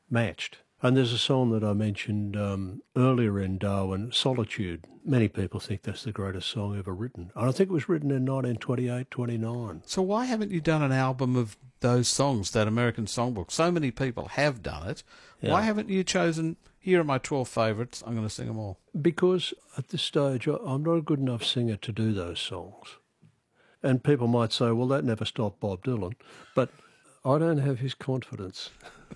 matched. And there's a song that I mentioned earlier in Darwin, Solitude. Many people think that's the greatest song ever written. And I think it was written in 1928, 29. So why haven't you done an album of those songs, that American Songbook? So many people have done it. Yeah. Why haven't you chosen, here are my 12 favourites, I'm going to sing them all? Because at this stage, I'm not a good enough singer to do those songs. And people might say, well, that never stopped Bob Dylan. But I don't have his confidence.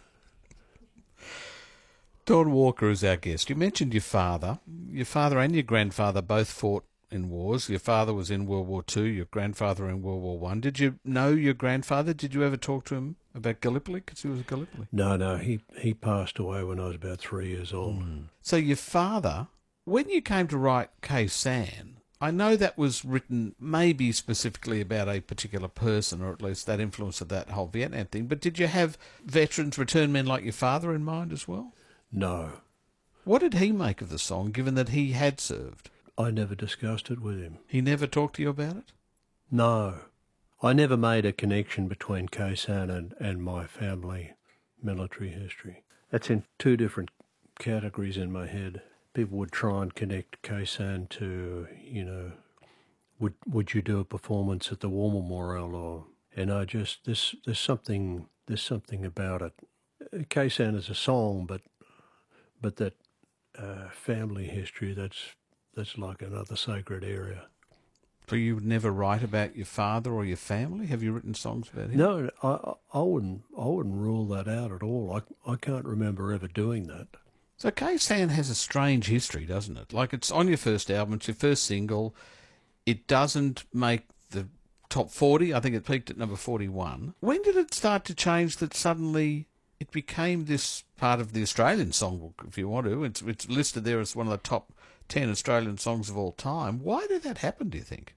Don Walker is our guest. You mentioned your father. Your father and your grandfather both fought in wars. Your father was in World War II, your grandfather in World War I. Did you know your grandfather? Did you ever talk to him about Gallipoli? Because he was a Gallipoli. No, he passed away when I was about 3 years old. So your father, when you came to write Khe Sanh, I know that was written maybe specifically about a particular person, or at least that influence of that whole Vietnam thing, but did you have veterans, return men like your father in mind as well? No. What did he make of the song, given that he had served? I never discussed it with him. He never talked to you about it? No. I never made a connection between Khe Sanh and my family military history. That's in two different categories in my head. People would try and connect Khe Sanh to, would you do a performance at the War Memorial, or there's something about it. Khe Sanh is a song, but that family history, that's like another sacred area. So you would never write about your father or your family? Have you written songs about him? No, I wouldn't rule that out at all. I can't remember ever doing that. So Khe Sanh has a strange history, doesn't it? Like, it's on your first album, it's your first single. It doesn't make the top 40. I think it peaked at number 41. When did it start to change that suddenly it became this part of the Australian songbook, if you want to? It's listed there as one of the top 10 Australian songs of all time. Why did that happen, do you think?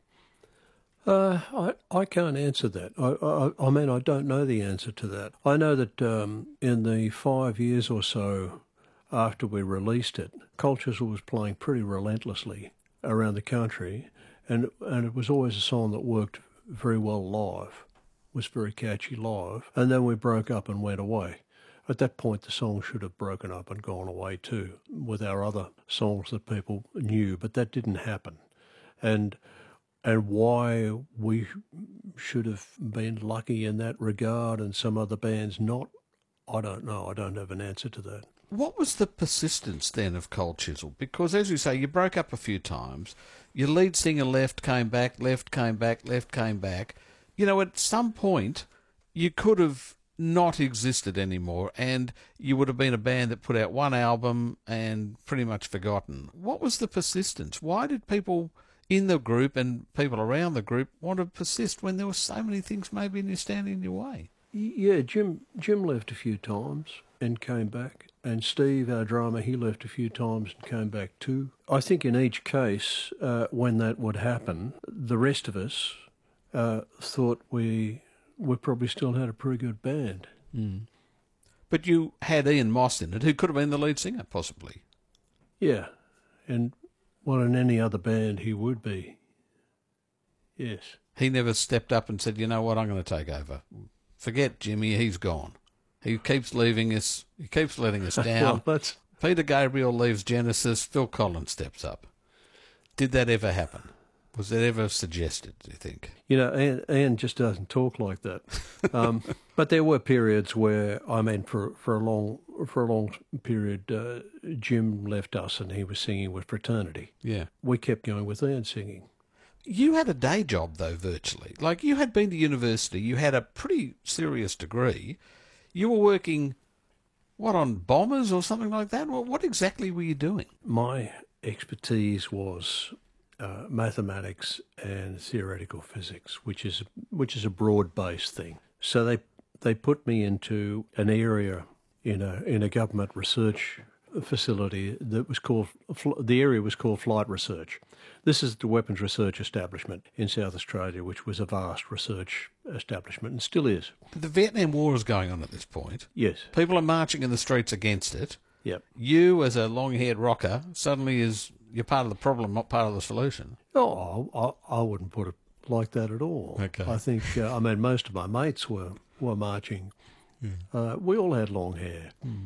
I can't answer that. I mean, I don't know the answer to that. I know that in the 5 years or so after we released it, Colchester was playing pretty relentlessly around the country, and it was always a song that worked very well live, was very catchy live, and then we broke up and went away. At that point, the song should have broken up and gone away too, with our other songs that people knew, but that didn't happen. And why we should have been lucky in that regard and some other bands not, I don't know. I don't have an answer to that. What was the persistence then of Cold Chisel? Because, as you say, you broke up a few times. Your lead singer left, came back, left, came back, left, came back. You know, at some point, you could have not existed anymore, and you would have been a band that put out one album and pretty much forgotten. What was the persistence? Why did people in the group and people around the group want to persist when there were so many things maybe standing in your way? Yeah, Jim left a few times and came back, and Steve, our drummer, he left a few times and came back too. I think in each case, when that would happen, the rest of us thought we probably still had a pretty good band. Mm. But you had Ian Moss in it, who could have been the lead singer, possibly. Yeah, and well, in any other band he would be. Yes. He never stepped up and said, you know what, I'm going to take over. Forget Jimmy, he's gone. He keeps leaving us. He keeps letting us down. Well, Peter Gabriel leaves Genesis. Phil Collins steps up. Did that ever happen? Was that ever suggested, do you think? You know, Ian just doesn't talk like that. But there were periods where, I mean, for a long period, Jim left us and he was singing with Fraternity. Yeah. We kept going with Ian singing. You had a day job, though, virtually. Like, you had been to university. You had a pretty serious degree. You were working, what, on bombers or something like that? Well, what exactly were you doing? My expertise was mathematics and theoretical physics, which is a broad-based thing. So they put me into an area in a government research facility that was called, the area was called Flight Research. This is the Weapons Research Establishment in South Australia, which was a vast research establishment and still is. But the Vietnam War is going on at this point. Yes. People are marching in the streets against it. Yep. You, as a long-haired rocker, suddenly you're part of the problem, not part of the solution. Oh, I wouldn't put it like that at all. Okay. I think, most of my mates were marching. We all had long hair.